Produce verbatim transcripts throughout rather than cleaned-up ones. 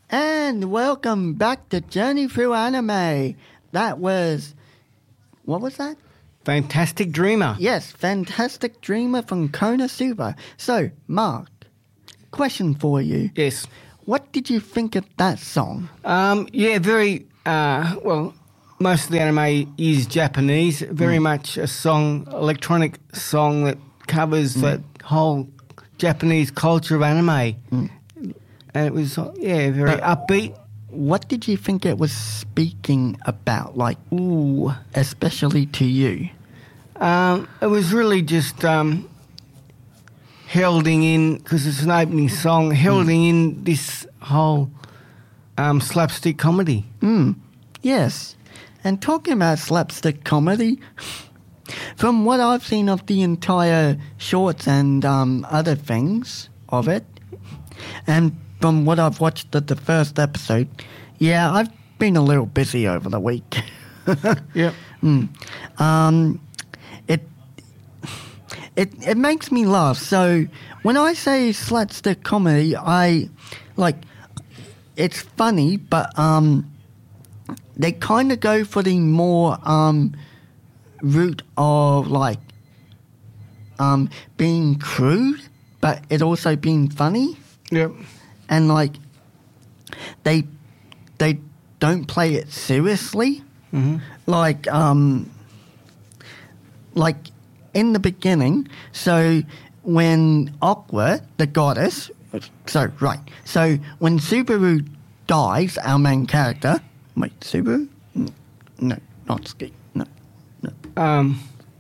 And welcome back to Journey Through Anime. That was... What was that? Fantastic Dreamer. Yes, Fantastic Dreamer from Konosuba. So, Mark, question for you. Yes. What did you think of that song? Um, yeah, very... Uh, well, most of the anime is Japanese. Very mm. much a song, electronic song that covers mm. that whole Japanese culture of anime. Mm. And it was, yeah, very but upbeat. What did you think it was speaking about? Like, ooh, especially to you? Um, it was really just um, heralding in, because it's an opening song, heralding mm. in this whole um, slapstick comedy. Mm. Yes. And talking about slapstick comedy, from what I've seen of the entire shorts and um, other things of it, and from what I've watched of the first episode, yeah, I've been a little busy over the week. Yeah. Mm. Um, it it it makes me laugh. So when I say slapstick comedy, I like it's funny, but um, they kind of go for the more um route of like um being crude, but it also being funny. Yep. And like they they don't play it seriously. Mm-hmm. Like um like in the beginning, so when Aqua, the goddess, so right, so when Subaru dies, our main character, wait, Subaru? No, not Ski, no, no. Um,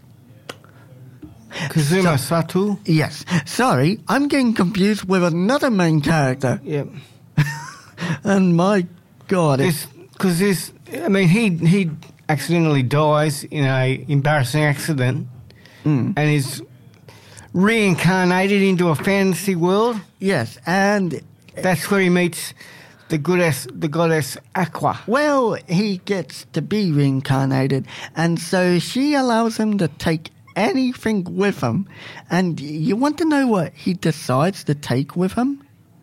Kazuma so, Sato? Yes. Sorry, I'm getting confused with another main character. Yep. And my God. Because this, I mean, he he accidentally dies in a embarrassing accident mm. and is reincarnated into a fantasy world. Yes, and... That's where he meets the goddess, the goddess Aqua. Well, he gets to be reincarnated, and so she allows him to take anything with him. And you want to know what he decides to take with him?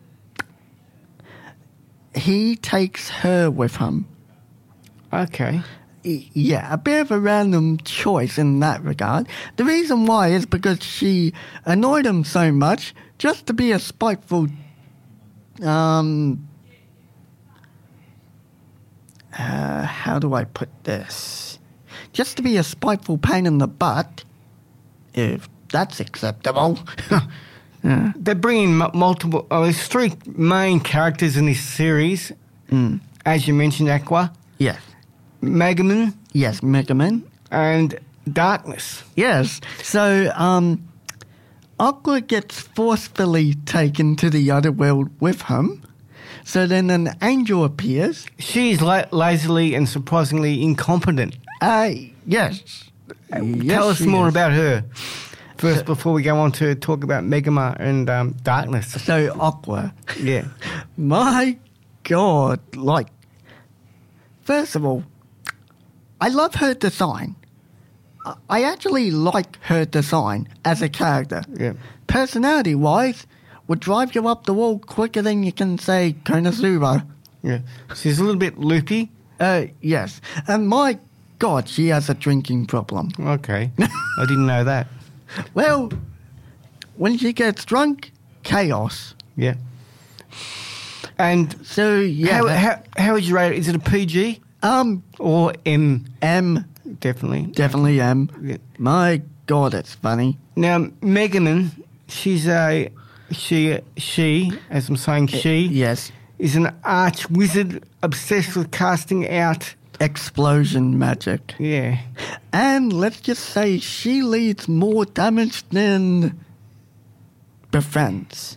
He takes her with him. Okay. Yeah, a bit of a random choice in that regard. The reason why is because she annoyed him so much just to be a spiteful... Um... Uh, how do I put this? Just to be a spiteful pain in the butt, if that's acceptable. Yeah. They're bringing m- multiple... Oh, there's three main characters in this series. Mm. As you mentioned, Aqua. Yes. Megaman. Yes, Megaman. And Darkness. Yes. So, um, Aqua gets forcefully taken to the other world with him. So then an angel appears. She's la- lazily and surprisingly incompetent. Uh, yes. Uh, yes Tell us more is. about her first so, before we go on to talk about Megama and um, Darkness. So, Aqua. Yeah. My God. Like, first of all, I love her design. I actually like her design as a character. Yeah. Personality-wise, would drive you up the wall quicker than you can say Konosuba. Yeah. She's a little bit loopy. Uh, yes. And my God, she has a drinking problem. Okay. I didn't know that. Well, when she gets drunk, chaos. Yeah. And so, yeah. How, how, how would you rate it? Is it a P G? Um, or M? M. Definitely. Definitely M. Yeah. My God, it's funny. Now, Megaman, she's a... She, she, as I'm saying, she... Uh, yes. Is an arch wizard obsessed with casting out... explosion magic. Yeah. And let's just say she leads more damage than befriends.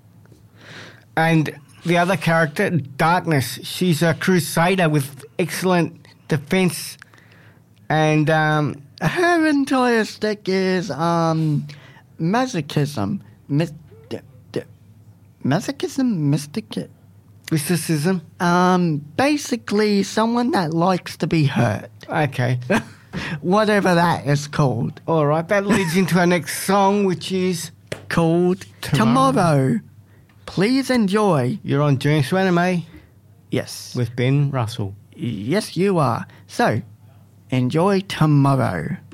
And the other character, Darkness, she's a crusader with excellent defense and... Um, her entire stick is um, masochism. Mis- d- d- masochism? Mystic... Mysticism? Um, basically, someone that likes to be hurt. Okay. Whatever that is called. All right, that leads into our next song, which is... Called Tomorrow. Tomorrow. Please enjoy. You're on Journey Through Anime. Yes. with Ben Russell. Yes, you are. So, enjoy tomorrow.